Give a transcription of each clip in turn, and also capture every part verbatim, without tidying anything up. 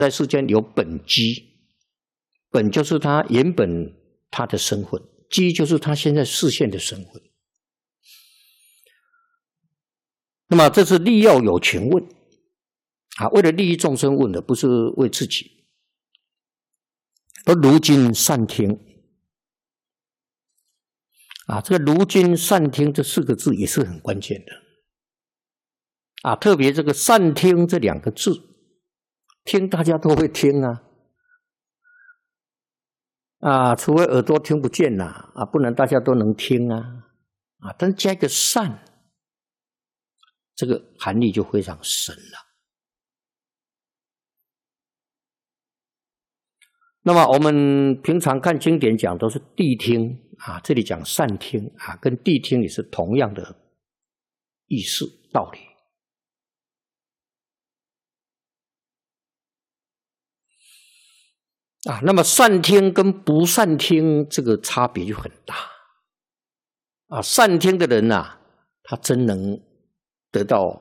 在世间有本机，本就是他原本他的身份，机就是他现在视线的身份。那么这是利要有情问啊，为了利益众生问的，不是为自己。而如今善听啊，这个如今善听这四个字也是很关键的啊，特别这个善听这两个字，听大家都会听啊，啊，除非耳朵听不见啦，啊，不然大家都能听啊，啊，但加一个善，这个含义就非常深了。那么我们平常看经典讲都是谛听啊，这里讲善听啊，跟谛听也是同样的意思道理。啊，那么善听跟不善听这个差别就很大。啊，善听的人啊，他真能得到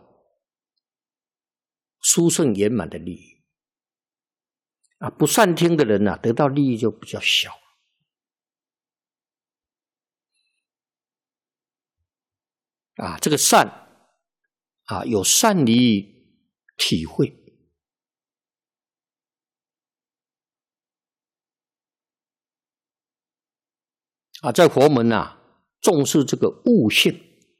殊胜圆满的利益。啊，不善听的人啊，得到利益就比较小。啊，这个善啊，有善于体会。啊，在佛门啊，重视这个悟性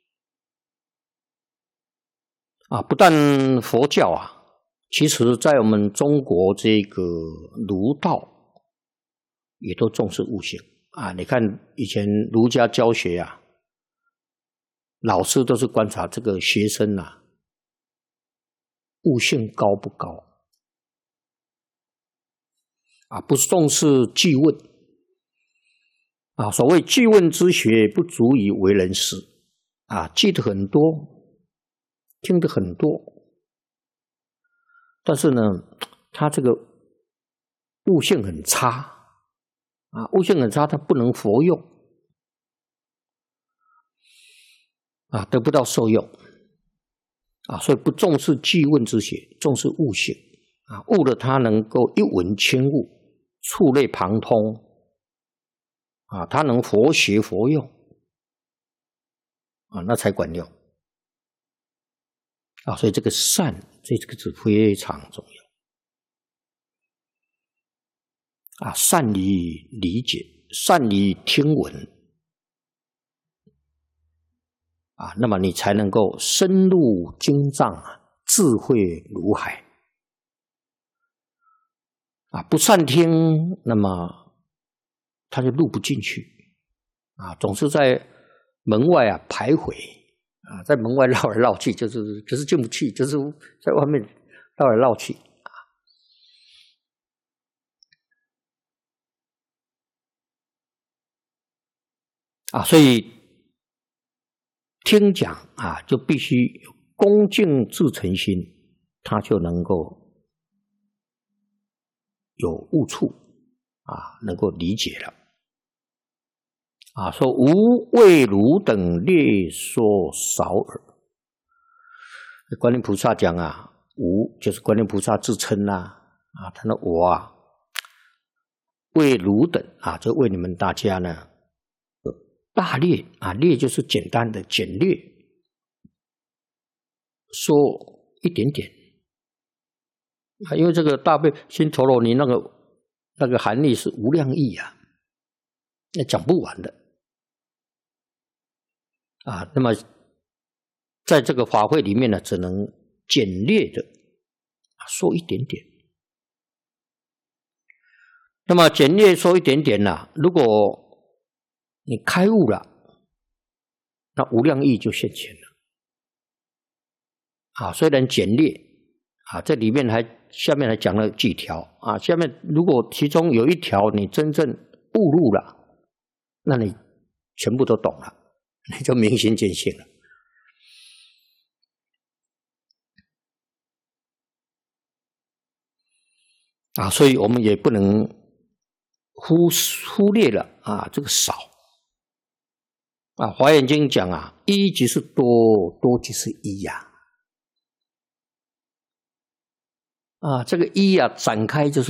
啊，不但佛教啊，其实在我们中国这个儒道也都重视悟性啊。你看以前儒家教学啊，老师都是观察这个学生啊，悟性高不高啊，不重视具问。啊，所谓具问之学，不足以为人师啊，记得很多，听得很多，但是呢，他这个悟性很差啊，悟性很差，他不能佛用啊，得不到受用啊，所以不重视具问之学，重视悟性啊，悟了他能够一闻轻悟，触类旁通。啊，他能佛学佛用啊，那才管用啊。所以这个善这个字非常重要啊，善于理解，善于听闻啊，那么你才能够深入经藏啊，智慧如海啊。不善听，那么他就入不进去啊，总是在门外啊徘徊啊，在门外绕来绕去，就是就是进不去，就是在外面绕来绕去啊。啊，所以听讲啊，就必须有恭敬至诚心，他就能够有悟处啊，能够理解了。啊，说无为汝等略说少耳。观音菩萨讲啊，无就是观音菩萨自称啦、啊，啊，他说我啊，为汝等啊，就为你们大家呢，大略啊，略就是简单的简略，说一点点啊，因为这个大悲心陀罗尼那个那个含义是无量义啊，那讲不完的。啊，那么在这个法会里面呢，只能简略的说一点点。那么简略说一点点呢、啊，如果你开悟了，那无量义就现前了。啊，虽然简略啊，这里面还下面还讲了几条啊，下面如果其中有一条你真正悟入了，那你全部都懂了。你就明心见性了啊，所以我们也不能忽忽略了啊这个少啊。《华严经》讲啊，一即是多，多即是一呀、 啊，这个一啊展开就是